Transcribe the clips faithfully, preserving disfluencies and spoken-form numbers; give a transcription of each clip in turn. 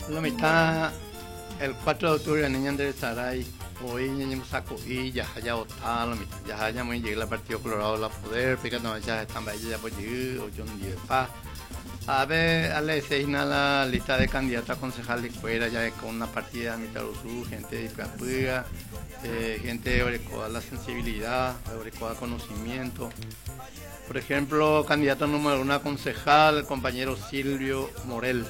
La mitad, el cuatro de octubre, niña de Saray, hoy niña saco y ya haya votado, ya haya muy llegado el Partido Colorado la poder, porque no ya están ahí ya por llegar, o yo no llegué pa. A ver, a la designa la lista de candidatos a concejal de fuera, ya con una partida de mitad sur, gente de Ipapuga, eh, gente de Orecoa, la sensibilidad, de Orecoa, conocimiento. Por ejemplo, candidato número uno a concejal, el compañero Silvio Morel.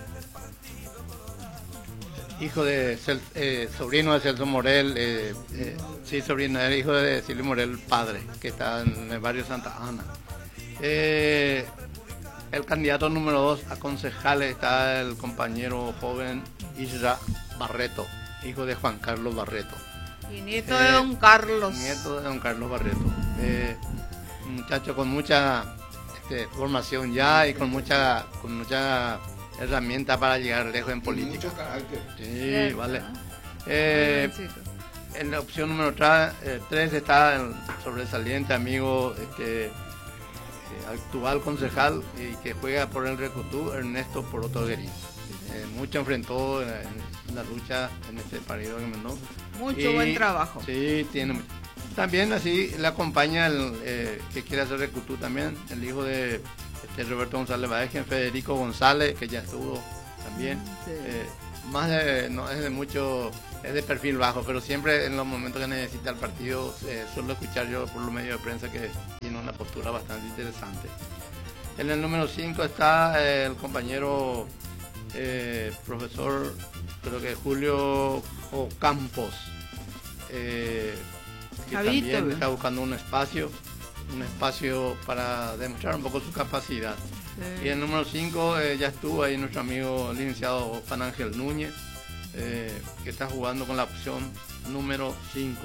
Hijo de, Cel eh, sobrino de Celso Morel, eh, eh, sí, sobrino, era hijo de Silvio Morel, padre, que está en el barrio Santa Ana. Eh, el candidato número dos a concejal está el compañero joven Isra Barreto, hijo de Juan Carlos Barreto. Y nieto eh, de don Carlos. Nieto de don Carlos Barreto. Eh, un muchacho con mucha este, formación ya y con mucha, con mucha herramienta para llegar lejos en política. Sí, vale. Eh, en la opción número tres está el sobresaliente amigo este, eh, actual concejal y que juega por el Recutú, Ernesto Poroto Guerín. Eh, mucho enfrentó en, en la lucha en este partido que mandó. Mucho y, buen trabajo. Sí, tiene mucho. También así le acompaña el eh, que quiere hacer Recutú también, el hijo de este, Roberto González Baejen, Federico González, que ya estuvo también. Sí. Eh, más de, no es de mucho, es de perfil bajo, pero siempre en los momentos que necesita el partido eh, suelo escuchar yo por los medios de prensa que tiene una postura bastante interesante. En el número cinco está eh, el compañero eh, profesor, creo que Julio Ocampos, eh, que Javito, también está buscando un espacio, un espacio para demostrar un poco su capacidad. Sí. Y el número cinco eh, ya estuvo ahí nuestro amigo licenciado Juan Ángel Núñez, eh, que está jugando con la opción número cinco.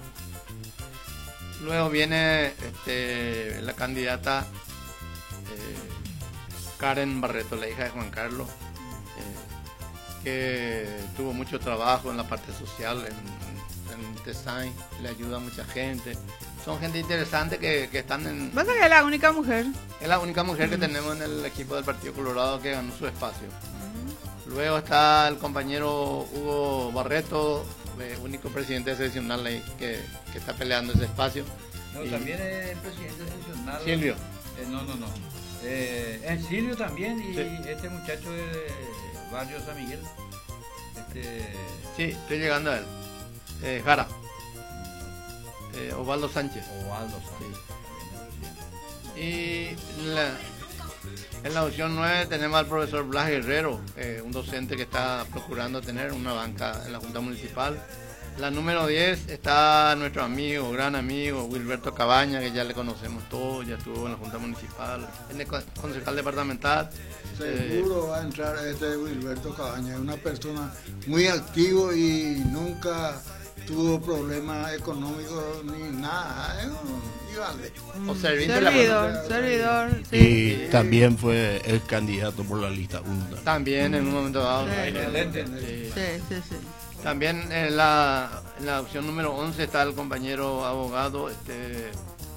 Luego viene este, la candidata eh, Karen Barreto, la hija de Juan Carlos, eh, que tuvo mucho trabajo en la parte social, en en design, le ayuda a mucha gente. Son gente interesante que, que están en... ¿Pasa que es la única mujer? Es la única mujer que uh-huh. tenemos en el equipo del Partido Colorado que ganó su espacio. Uh-huh. Luego está el compañero Hugo Barreto, el único presidente seccional ahí que, que está peleando ese espacio. No, y también es el presidente seccional. Silvio. Eh, no, no, no. Eh, es Silvio también y sí. Este muchacho de Barrio San Miguel. Este... Sí, estoy llegando a él. Eh, Jara, eh, Osvaldo Sánchez. Osvaldo Sánchez. Sí. Y la, en la opción nueve tenemos al profesor Blas Guerrero, eh, un docente que está procurando tener una banca en la Junta Municipal. La número diez está nuestro amigo, gran amigo, Wilberto Cabaña, que ya le conocemos todos, ya estuvo en la Junta Municipal, en el concejal departamental. Seguro eh, va a entrar este Wilberto Cabaña, es una persona muy activo y nunca tuvo problemas económicos ni nada, ¿eh? Y vale. O servidor, servidor, sí. Y también fue el candidato por la lista uno. También en un momento dado. Sí, excelente. Sí, sí, sí. sí. También en la, en la opción número once está el compañero abogado este,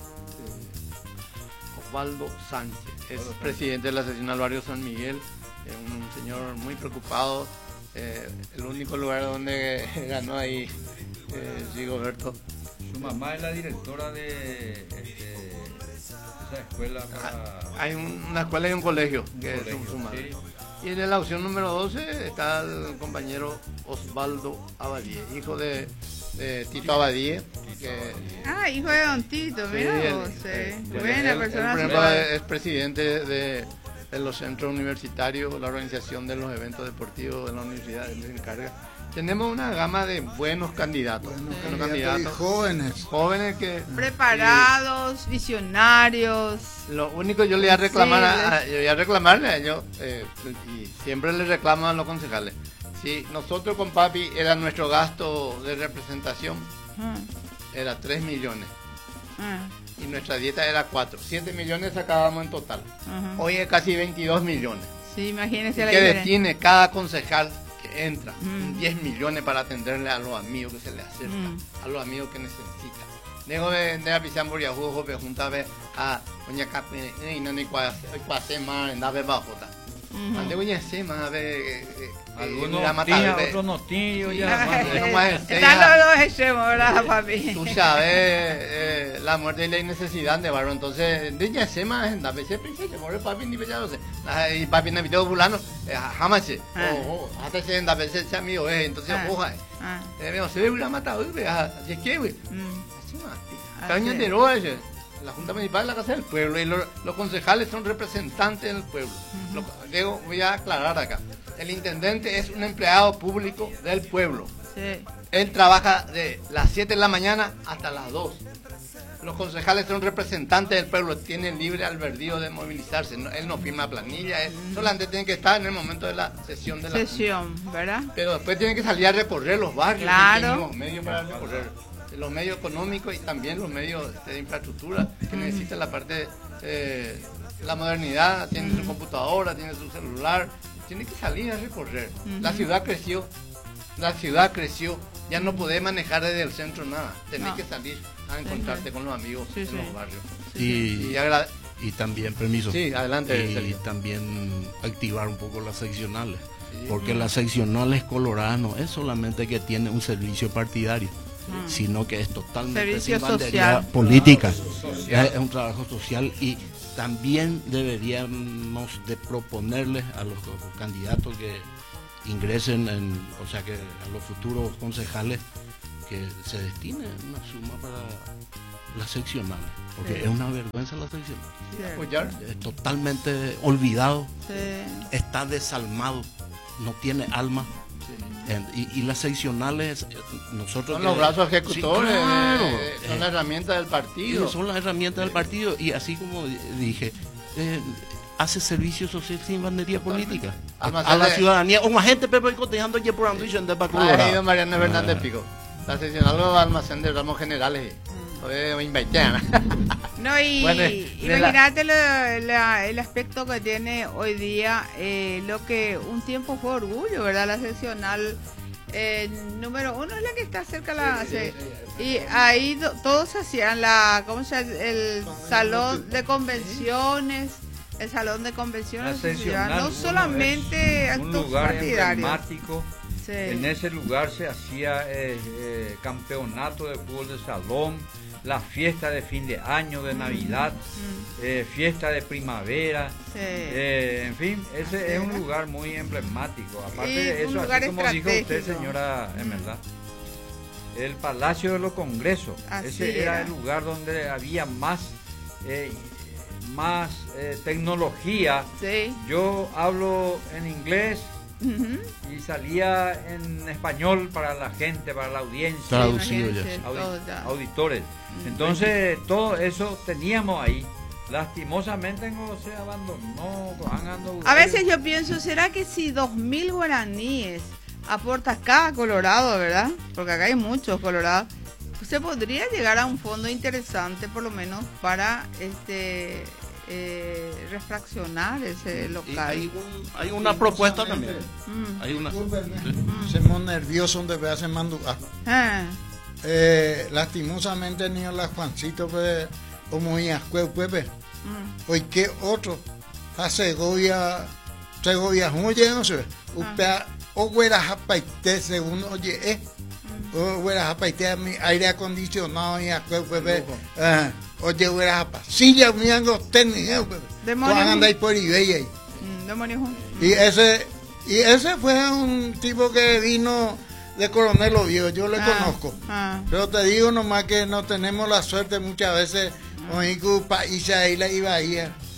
Osvaldo Sánchez, es presidente de la seccional Barrio San Miguel, es un señor muy preocupado, eh, el único lugar donde ganó ahí eh, Rigoberto. Su mamá es la directora de este, esa escuela para... Hay un, una escuela y un colegio, un que colegio, es su, su madre. Sí. Y en la opción número doce está el compañero Osvaldo Abadie, hijo de, de Tito Abadie. Que, ah, hijo de don Tito, mira sí, vos, eh. Buena él, persona. Él, por ejemplo, es presidente de, de los centros universitarios, la organización de los eventos deportivos de la universidad, él se encarga. Tenemos una gama de buenos candidatos, buenos buenos candidatos, candidatos jóvenes, jóvenes que preparados, sí, visionarios. Lo único yo le voy a reclamar, a, a, yo voy a reclamarle a ellos eh, y siempre le reclamo a los concejales. Si nosotros con papi era nuestro gasto de representación, uh-huh. era tres millones uh-huh. y nuestra dieta era cuatro, siete millones sacábamos en total. Uh-huh. Hoy es casi veintidós millones. Sí, imagínense la que destine cada concejal que entra, mm. diez millones para atenderle a los amigos que se le acercan, mm. a los amigos que necesitan. Dejo de de avisar por Yahoo, que junta a doña Capi y no ni cuase más en la bebajota. Ande voy encima, a ver. Algunos tíos, otros no tíos, ya. Están los dos extremos, ¿verdad, papi? Tú sabes, eh, la muerte y la necesidad de barro, entonces, de ya se más, a veces pensé que muere papi ni ya no sé. Y papi en el video fulano, jamás se. Oh, oh, hasta se anda a veces se amigo, eh, entonces, oja. Eh, veo, se ve una matada, güey, así es que, güey. Así más, caña de roa, la Junta Municipal es la Casa del Pueblo y los, los concejales son representantes del pueblo. Uh-huh. Lo, digo, voy a aclarar acá. El intendente es un empleado público del pueblo. Sí. Él trabaja de las siete de la mañana hasta las dos. Los concejales son representantes del pueblo, tienen libre albedrío de movilizarse. No, él no firma planilla, él uh-huh. solamente tiene que estar en el momento de la sesión de la sesión, Junta. ¿Verdad? Pero después tiene que salir a recorrer los barrios. Claro. Tenemos medios para recorrer. Los medios económicos y también los medios de infraestructura que mm. necesitan la parte eh, la modernidad, tiene mm. su computadora, tiene su celular, tiene que salir a recorrer. Mm-hmm. La ciudad creció, la ciudad creció, ya no podés manejar desde el centro nada, tenés no. que salir a encontrarte sí, con los amigos sí, en sí. los barrios. Sí, y, y, agrade- y también, permiso, sí, adelante, y también activar un poco las seccionales, sí. porque mm. las seccionales coloradas no es solamente que tiene un servicio partidario, Mm. sino que es totalmente servicio sin bandería social. política, social. Es un trabajo social y también deberíamos de proponerles a los, los candidatos que ingresen, en, o sea que a los futuros concejales que se destine una suma para las seccionales, porque sí. es una vergüenza la seccional, sí. es totalmente olvidado, sí. está desalmado, no tiene alma. Y, y las seccionales nosotros son que, los brazos ejecutores, sí, claro, eh, son eh, las herramientas del partido, son las herramientas del partido y así como dije, eh, hace servicio social sin bandería política a, a la ciudadanía, una gente pepe cotejando y por ando y yendo para Colorado. Ahí don Mariano Fernández Pico, la seccional los almacén de ramos generales, no y bueno, imagínate la... lo, la, el aspecto que tiene hoy día eh, lo que un tiempo fue orgullo, verdad, la seccional eh, número uno es la que está cerca de la sí, sí, sí, y ahí do, todos hacían la cómo se llama el salón de convenciones, el salón de convenciones no solamente un lugar emblemático. Sí. En ese lugar se hacía eh, eh, campeonato de fútbol de salón, la fiesta de fin de año, de Navidad, mm. eh, fiesta de primavera, sí. eh, en fin, ese así es un lugar muy emblemático. Aparte de eso, así como dijo usted, señora Emerda, el Palacio de los Congresos, así ese era. era el lugar donde había más eh, más eh, tecnología. Sí. Yo hablo en inglés. Uh-huh. Y salía en español para la gente, para la audiencia, traducido ya. Audi- auditores. Uh-huh. Entonces todo eso teníamos ahí. Lastimosamente no se abandonó. A veces yo pienso, ¿será que si dos mil guaraníes aporta cada colorado, verdad? Porque acá hay muchos colorados. Se podría llegar a un fondo interesante, por lo menos para este Eh, refraccionar ese local. Hay, un, hay una propuesta también. Mm. Hay una. Se muy nervioso donde ve hace manduca. Ah. Eh, lastimosamente ni la Juancito pues como Iascue Pepe. Hoy que otro a Segovia Segovia oye no sé. Upea o güera japaite según oye eh. O güera japaite mi aire acondicionado Iascue Pepe. Ah. Oye, güera japa, sí, ya me han técnicos, van a andar por eBay ahí. Mm, y ese, y ese fue un tipo que vino de Coronel Oviedo, yo le ah, conozco. Ah. Pero te digo nomás que no tenemos la suerte muchas veces, ah. oí que país ahí la iba ahí.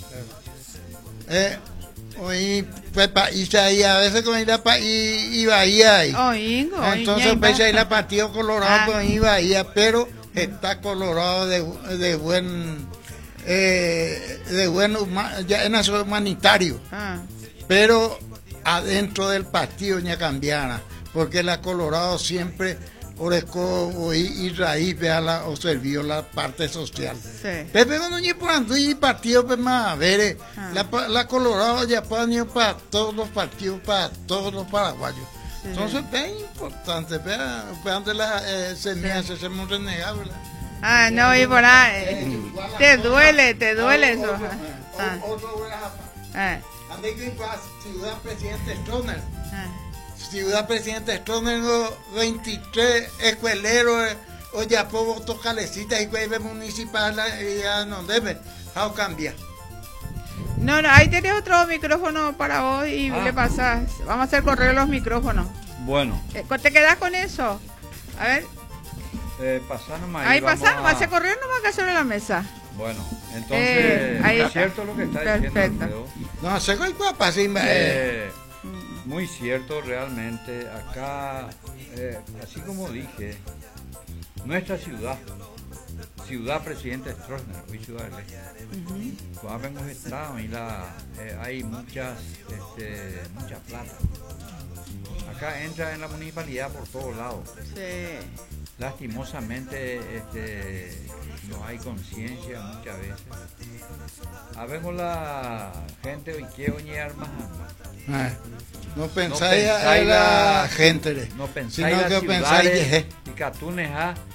Eh, oí pues país ahí, a veces con ir país iba ahí. Oigo, entonces pues ahí la partido Colorado con iba ahí, pero está colorado de, de buen eh, de buen ya en eso humanitario ah. pero adentro del partido ya cambiara porque la Colorado siempre orezco y, y raíz vea la o servió la parte social sí. Pepe cuando ni por y partido pues más a ver ah. la, la Colorado ya para para todos los partidos para todos los paraguayos. Entonces es importante, vea, donde las eh, semillas se hacen renegables. Ah, no, y por ahí, eh, te duele, te duele eso. Otro, otro, ah. Ande que pasa, Ciudad Presidente Stroessner. Ah. Ciudad Presidente Stroessner, veintitrés escueleros, o ya puedo tocar calecitas y cueve municipal, ya no debe. ¿Cómo cambia? No, no, ahí tenés otro micrófono para vos y ah. le pasás. Vamos a hacer correr los micrófonos. Bueno. ¿Te quedás con eso? A ver. Eh, pasá nomás. Ahí pasá, nomás a correr nomás acá sobre la mesa. Bueno, entonces, eh, ahí es cierto lo que está perfecto. diciendo. No, se fue guapa, sí, eh, muy cierto realmente. Acá, eh, así como dije, nuestra ciudad, Ciudad Presidente Stroessner, hoy Ciudad del Este, uh-huh. Cuando hemos estado y la, eh, hay muchas, este, mucha plata. Acá entra en la municipalidad por todos lados. Sí. Lastimosamente este, no hay conciencia muchas veces. Habemos la gente hoy que oñar más. Ah, no pensáis no a la, la gente, no pensáis sino la que pensáis y catunes a